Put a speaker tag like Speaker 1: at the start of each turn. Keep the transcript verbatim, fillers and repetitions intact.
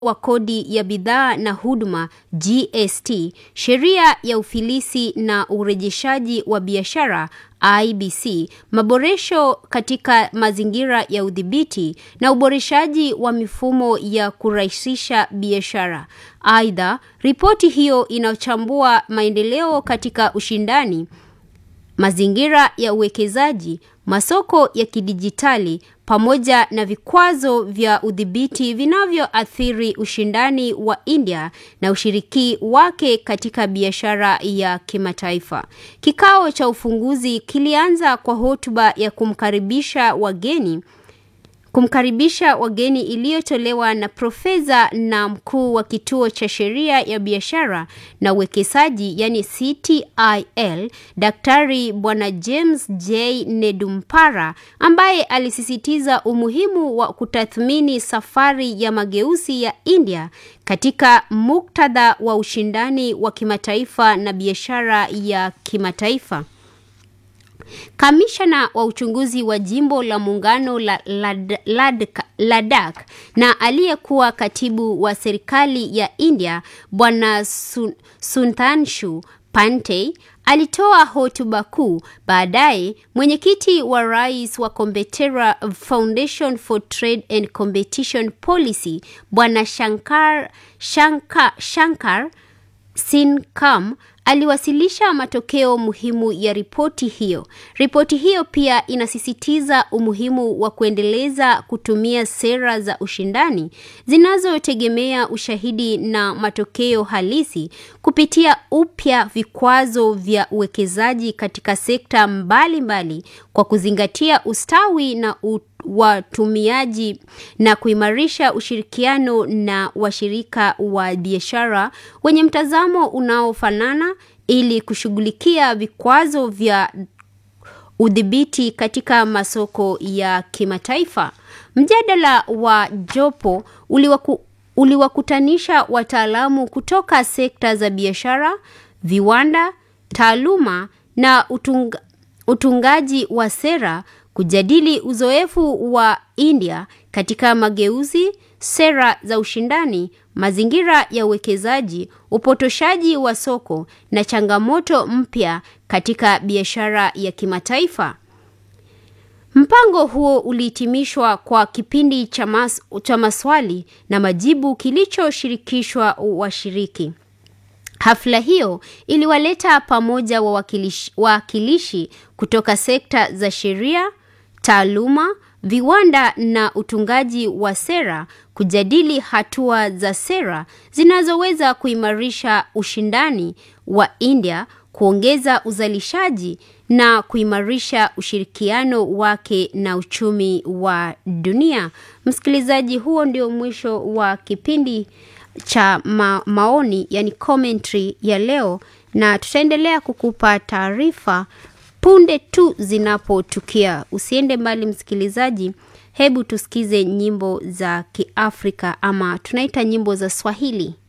Speaker 1: wa kodi ya bidhaa na huduma G S T, sheria ya ufilisi na urejeshaji wa biashara I B C, maboresho katika mazingira ya udhibiti na uboreshaji wa mifumo ya kurahisisha biashara. Aidha, ripoti hiyo inachambua maendeleo katika ushindani, mazingira ya uwekezaji, masoko ya kidijitali pamoja na vikwazo vya udhibiti vinavyoathiri ushindani wa India na ushiriki wake katika biashara ya kimataifa. Kikao cha ufunguzi kilianza kwa hotuba ya kumkaribisha wageni kumkaribisha wageni iliyotolewa na profesa na mkuu wa kituo cha sheria ya biashara na uwekezaji yani C T I L, Daktari Bwana James J Nedumpara, ambaye alisisitiza umuhimu wa kutathmini safari ya mageuzi ya India katika muktadha wa ushindani wa kimataifa na biashara ya kimataifa. Kamishna wa uchunguzi wa jimbo la muungano la Ladakh na aliyekuwa katibu wa serikali ya India Bwana Sudhanshu Pante alitoa hotuba kuu. Baadaye, mwenyekiti wa rais wa Combetera Foundation for Trade and Competition Policy Bwana Shankar Shankar, Shankar Sinkam aliwasilisha matokeo muhimu ya ripoti hiyo. Ripoti hiyo pia inasisitiza umuhimu wa kuendeleza kutumia sera za ushindani zinazotegemea ushahidi na matokeo halisi kupitia upya vikwazo vya uwekezaji katika sekta mbalimbali mbali, kwa kuzingatia ustawi na watumiaji na kuimarisha ushirikiano na washirika wa biashara wenye mtazamo unaofanana ili kushughulikia vikwazo vya udhibiti katika masoko ya kimataifa. Mjadala wa jopo uliwaku, uliwakutanisha wataalamu kutoka sekta za biashara, viwanda, taaluma na utunga, utungaji wa sera kujadili uzoefu wa India katika mageuzi, sera za ushindani, mazingira ya uwekezaji, upotoshaji wa soko na changamoto mpya katika biashara ya kimataifa. Mpango huo ulihitimishwa kwa kipindi cha, mas, cha maswali na majibu kilichoshirikishwa washiriki. Hafla hiyo iliwaleta pamoja wawakilishi, wawakilishi kutoka sekta za sheria, taaluma, viwanda na utungaji wa sera kujadili hatua za sera zinazoweza kuimarisha ushindani wa India, kuongeza uzalishaji na kuimarisha ushirikiano wake na uchumi wa dunia. Msikilizaji, huo ndio mwisho wa kipindi cha ma- maoni yani commentary ya leo, na tutaendelea kukupa taarifa punde tu zinapotukia. Usiende mbali msikilizaji, hebu tusikize nyimbo za Kiafrika ama tunaita nyimbo za Swahili.